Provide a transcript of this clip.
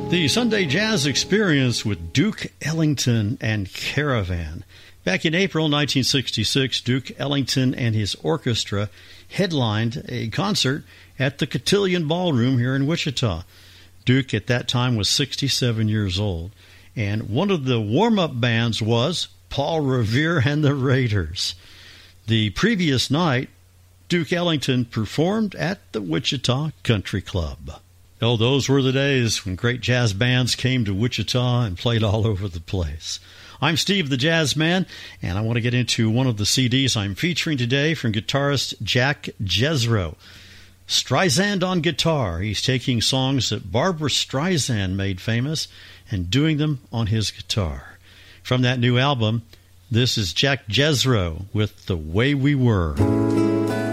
The Sunday Jazz Experience with Duke Ellington and Caravan. Back in April 1966, Duke Ellington and his orchestra headlined a concert at the Cotillion Ballroom here in Wichita. Duke at that time was 67 years old, and one of the warm-up bands was Paul Revere and the Raiders. The previous night, Duke Ellington performed at the Wichita Country Club. Oh, those were the days when great jazz bands came to Wichita and played all over the place. I'm Steve the Jazz Man, and I want to get into one of the CDs I'm featuring today from guitarist Jack Jezro. Streisand on guitar. He's taking songs that Barbra Streisand made famous and doing them on his guitar. From that new album, this is Jack Jezro with The Way We Were.